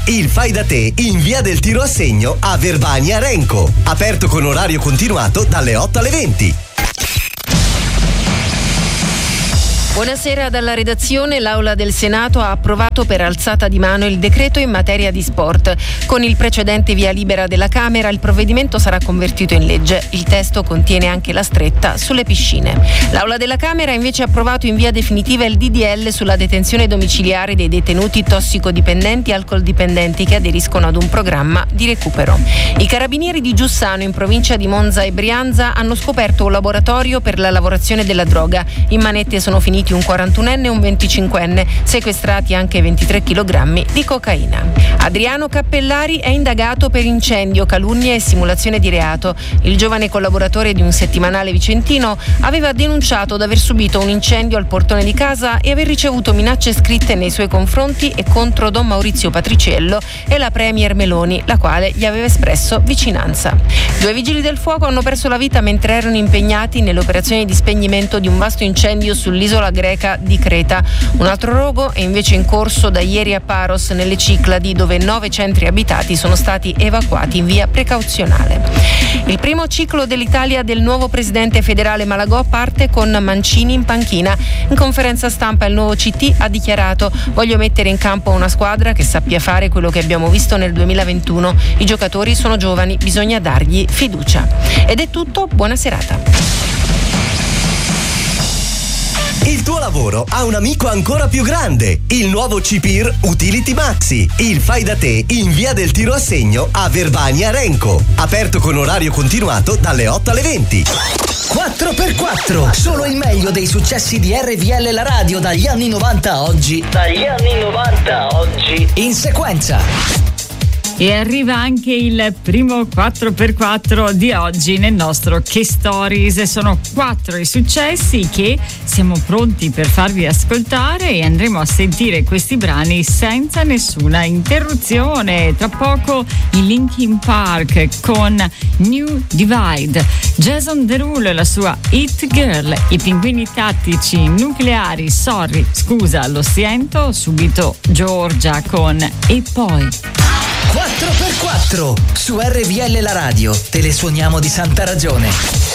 Il fai da te in via del Tiro a Segno a Verbania Renco. Aperto con orario continuato dalle 8 alle 20. Buonasera dalla redazione. L'Aula del Senato ha approvato per alzata di mano il decreto in materia di sport. Con il precedente via libera della Camera, il provvedimento sarà convertito in legge. Il testo contiene anche la stretta sulle piscine. L'Aula della Camera ha invece approvato in via definitiva il DDL sulla detenzione domiciliare dei detenuti tossicodipendenti e alcoldipendenti che aderiscono ad un programma di recupero. I carabinieri di Giussano, in provincia di Monza e Brianza, hanno scoperto un laboratorio per la lavorazione della droga. In manette sono finiti un 41enne e un 25enne, sequestrati anche 23 kg di cocaina. Adriano Cappellari è indagato per incendio, calunnia e simulazione di reato. Il giovane collaboratore di un settimanale vicentino aveva denunciato di aver subito un incendio al portone di casa e aver ricevuto minacce scritte nei suoi confronti e contro Don Maurizio Patriciello e la Premier Meloni, la quale gli aveva espresso vicinanza. 2 vigili del fuoco hanno perso la vita mentre erano impegnati nell'operazione di spegnimento di un vasto incendio sull'isola greca di Creta. Un altro rogo è invece in corso da ieri a Paros, nelle Cicladi, dove 9 centri abitati sono stati evacuati in via precauzionale. Il primo ciclo dell'Italia del nuovo presidente federale Malagò parte con Mancini in panchina. In conferenza stampa il nuovo CT ha dichiarato: voglio mettere in campo una squadra che sappia fare quello che abbiamo visto nel 2021. I giocatori sono giovani, bisogna dargli fiducia. Ed è tutto, buona serata. Il tuo lavoro ha un amico ancora più grande, il nuovo CPIR Utility Maxi. Il fai da te in via del Tiro a Segno a Verbania Renco. Aperto con orario continuato dalle 8 alle 20. 4x4, solo il meglio dei successi di RVL la radio dagli anni 90 a oggi. In sequenza. E arriva anche il primo 4x4 di oggi nel nostro Che Stories. Sono 4 i successi che siamo pronti per farvi ascoltare e andremo a sentire questi brani senza nessuna interruzione. Tra poco i Linkin Park con New Divide, Jason Derulo e la sua Hit Girl, i Pinguini Tattici Nucleari, Sorry, scusa, lo sento, subito Giorgia con E poi 4x4 su RVL la radio, te le suoniamo di santa ragione.